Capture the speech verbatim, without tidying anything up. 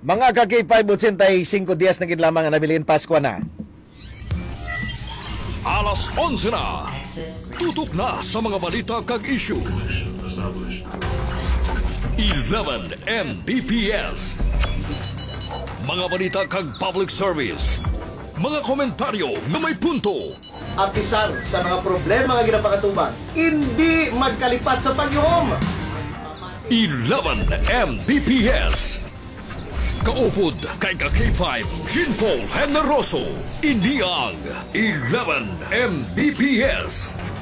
Mga ka-K five, eighty-five dias na gid lamang ang nabilin Pasko na. Alas onse na. Tutok na sa mga balita kag issue. eleven M B P S. Mga balita kag public service. Mga komentaryo na may punto. Apisan sa mga problema nga ginapakatuban, hindi magkalipat sa pagyuhom. eleven M B P S. Kaupod kay ka K five, Jinpol Generoso. Iniang eleven M B P S.